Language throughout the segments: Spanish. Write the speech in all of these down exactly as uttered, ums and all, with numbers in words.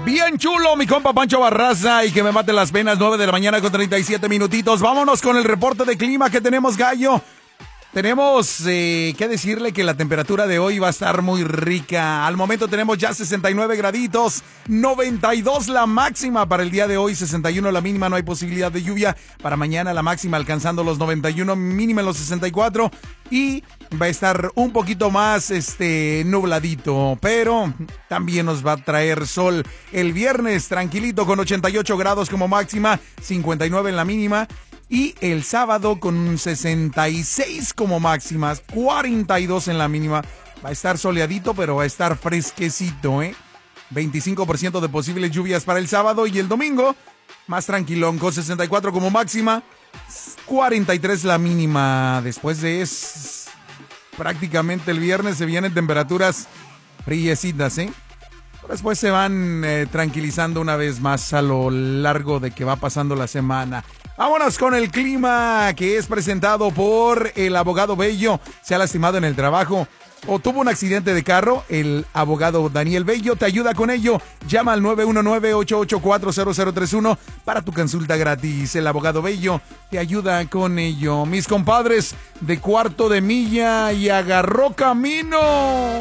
Bien chulo, mi compa Pancho Barraza, y que me mate las penas, nueve de la mañana con treinta y siete minutitos. Vámonos con el reporte de clima que tenemos, Gallo. Tenemos eh, que decirle que la temperatura de hoy va a estar muy rica. Al momento tenemos ya sesenta y nueve graditos, noventa y dos la máxima para el día de hoy, sesenta y uno la mínima, no hay posibilidad de lluvia. Para mañana la máxima alcanzando los noventa y uno, mínima en los sesenta y cuatro, y va a estar un poquito más este nubladito, pero también nos va a traer sol el viernes, tranquilito con ochenta y ocho grados como máxima, cincuenta y nueve en la mínima. Y el sábado con sesenta y seis como máximas, cuarenta y dos en la mínima. Va a estar soleadito, pero va a estar fresquecito, ¿eh? veinticinco por ciento de posibles lluvias para el sábado, y el domingo más tranquilón con sesenta y cuatro como máxima, cuarenta y tres la mínima. Después de eso, prácticamente el viernes se vienen temperaturas friecitas, ¿eh? Después se van eh, tranquilizando una vez más a lo largo de que va pasando la semana. Vámonos con el clima, que es presentado por el abogado Bello. Se ha lastimado en el trabajo o tuvo un accidente de carro. El abogado Daniel Bello te ayuda con ello. Llama al nueve uno nueve, ocho ocho cuatro, cero cero tres uno para tu consulta gratis. El abogado Bello te ayuda con ello. Mis compadres de Cuarto de Milla y Agarró Camino.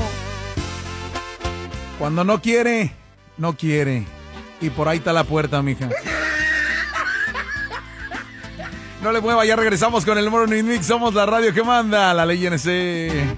Cuando no quiere, no quiere. Y por ahí está la puerta, mija. No le mueva, ya regresamos con el Morning Mix. Somos la radio que manda, la ley N C.